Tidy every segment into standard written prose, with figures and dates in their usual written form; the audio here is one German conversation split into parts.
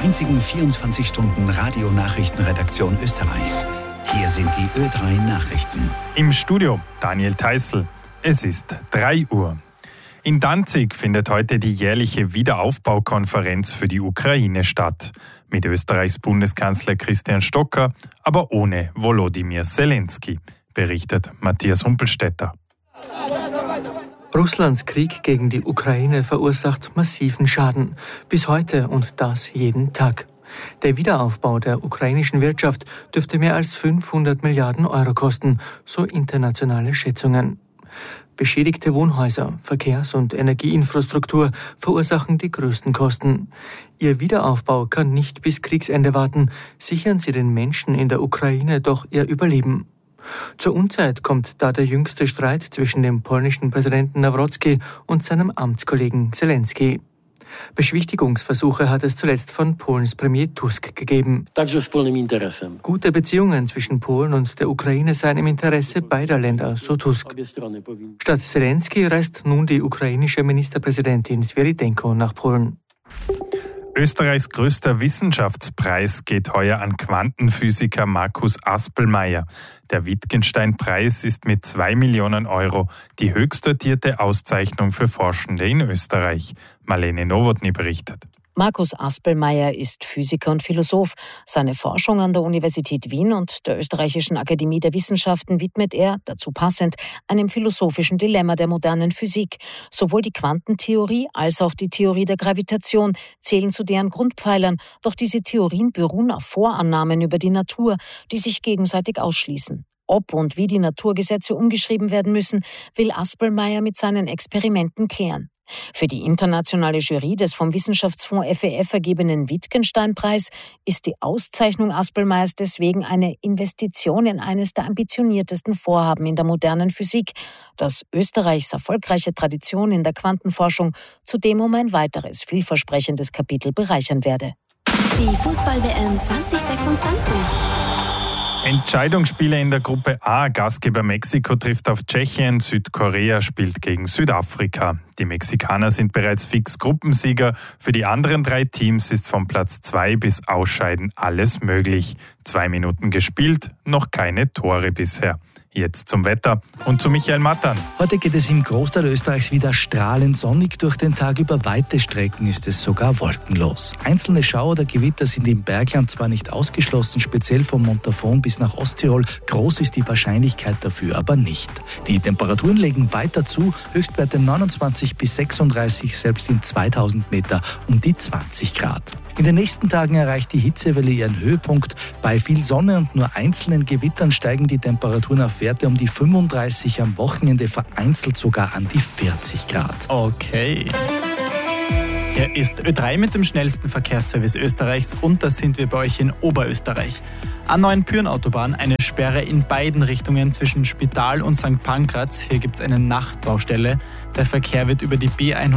einzigen 24-Stunden-Radio-Nachrichtenredaktion Österreichs. Hier sind die Ö3 Nachrichten. Im Studio Daniel Theißl. Es ist 3 Uhr. In Danzig findet heute die jährliche Wiederaufbaukonferenz für die Ukraine statt. Mit Österreichs Bundeskanzler Christian Stocker, aber ohne Volodymyr Zelensky, berichtet Matthias Humpelstädter. Russlands Krieg gegen die Ukraine verursacht massiven Schaden. Bis heute und das jeden Tag. Der Wiederaufbau der ukrainischen Wirtschaft dürfte mehr als 500 Milliarden Euro kosten, so internationale Schätzungen. Beschädigte Wohnhäuser, Verkehrs- und Energieinfrastruktur verursachen die größten Kosten. Ihr Wiederaufbau kann nicht bis Kriegsende warten. Sichern Sie den Menschen in der Ukraine doch ihr Überleben. Zur Unzeit kommt da der jüngste Streit zwischen dem polnischen Präsidenten Nawrocki und seinem Amtskollegen Zelensky. Beschwichtigungsversuche hat es zuletzt von Polens Premier Tusk gegeben. Gute Beziehungen zwischen Polen und der Ukraine seien im Interesse beider Länder, so Tusk. Statt Zelensky reist nun die ukrainische Ministerpräsidentin Sviridenko nach Polen. Österreichs größter Wissenschaftspreis geht heuer an Quantenphysiker Markus Aspelmayer. Der Wittgenstein-Preis ist mit 2 Millionen Euro die höchst dotierte Auszeichnung für Forschende in Österreich. Marlene Nowotny berichtet. Markus Aspelmayer ist Physiker und Philosoph. Seine Forschung an der Universität Wien und der Österreichischen Akademie der Wissenschaften widmet er, dazu passend, einem philosophischen Dilemma der modernen Physik. Sowohl die Quantentheorie als auch die Theorie der Gravitation zählen zu deren Grundpfeilern, doch diese Theorien beruhen auf Vorannahmen über die Natur, die sich gegenseitig ausschließen. Ob und wie die Naturgesetze umgeschrieben werden müssen, will Aspelmayer mit seinen Experimenten klären. Für die internationale Jury des vom Wissenschaftsfonds FEF vergebenen Wittgenstein-Preis ist die Auszeichnung Aspelmayers deswegen eine Investition in eines der ambitioniertesten Vorhaben in der modernen Physik, das Österreichs erfolgreiche Tradition in der Quantenforschung zudem um ein weiteres vielversprechendes Kapitel bereichern werde. Die Fußball-WM 2026. Entscheidungsspiele in der Gruppe A. Gastgeber Mexiko trifft auf Tschechien, Südkorea spielt gegen Südafrika. Die Mexikaner sind bereits fix Gruppensieger. Für die anderen 3 Teams ist von Platz 2 bis Ausscheiden alles möglich. 2 Minuten gespielt, noch keine Tore bisher. Jetzt zum Wetter und zu Michael Mattern. Heute geht es im Großteil Österreichs wieder strahlend sonnig durch den Tag. Über weite Strecken ist es sogar wolkenlos. Einzelne Schauer oder Gewitter sind im Bergland zwar nicht ausgeschlossen, speziell vom Montafon bis nach Osttirol. Groß ist die Wahrscheinlichkeit dafür aber nicht. Die Temperaturen legen weiter zu, Höchstwerte 29 bis 36, selbst in 2000 Meter um die 20 Grad. In den nächsten Tagen erreicht die Hitzewelle ihren Höhepunkt. Bei viel Sonne und nur einzelnen Gewittern steigen die Temperaturen auf Werte um die 35, am Wochenende vereinzelt sogar an die 40 Grad. Okay. Hier ist Ö3 mit dem schnellsten Verkehrsservice Österreichs und da sind wir bei euch in Oberösterreich. A9 Pyhrn-Autobahn, eine Sperre in beiden Richtungen zwischen Spital und St. Pankraz. Hier gibt es eine Nachtbaustelle. Der Verkehr wird über die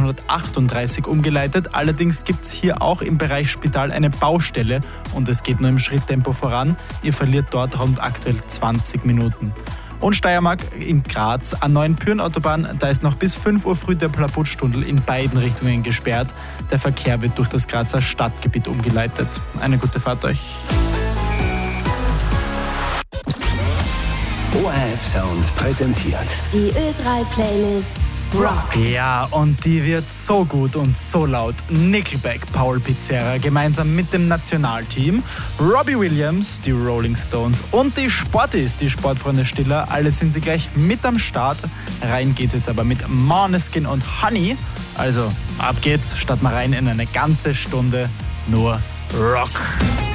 B138 umgeleitet. Allerdings gibt es hier auch im Bereich Spital eine Baustelle und es geht nur im Schritttempo voran. Ihr verliert dort rund aktuell 20 Minuten. Und Steiermark in Graz, A9 Pyhrn-Autobahn, da ist noch bis 5 Uhr früh der Plaputstundel in beiden Richtungen gesperrt. Der Verkehr wird durch das Grazer Stadtgebiet umgeleitet. Eine gute Fahrt euch. ORF Sound präsentiert Die Ö3-Playlist Rock. Ja, und die wird so gut und so laut. Nickelback, Paul Pizzerra gemeinsam mit dem Nationalteam, Robbie Williams, die Rolling Stones und die Sportis, die Sportfreunde Stiller. Alle sind sie gleich mit am Start. Rein geht's jetzt aber mit Måneskin und Honey. Also ab geht's, starten wir rein in eine ganze Stunde nur Rock.